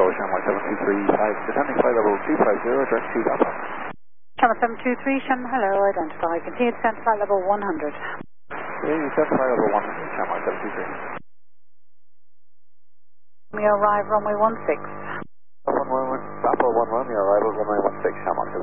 Shamrock 7235, descending flight level 250, direct to Papa. Channel 723, Shem, hello, identify. Continue descent to flight level 100. Descent flight level 100, Shamrock 723. We arrive runway 16. Papa 1 Romeo, arrival runway 16, Shamrock